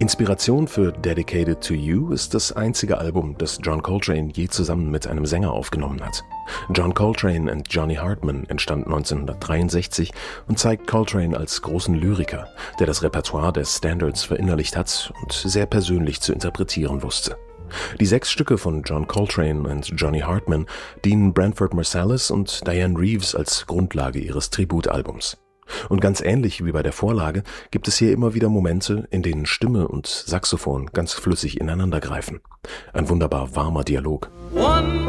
Inspiration für Dedicated to You ist das einzige Album, das John Coltrane je zusammen mit einem Sänger aufgenommen hat. John Coltrane and Johnny Hartman entstand 1963 und zeigt Coltrane als großen Lyriker, der das Repertoire der Standards verinnerlicht hat und sehr persönlich zu interpretieren wusste. Die 6 Stücke von John Coltrane and Johnny Hartman dienen Branford Marsalis und Dianne Reeves als Grundlage ihres Tributalbums. Und ganz ähnlich wie bei der Vorlage gibt es hier immer wieder Momente, in denen Stimme und Saxophon ganz flüssig ineinander greifen. Ein wunderbar warmer Dialog. One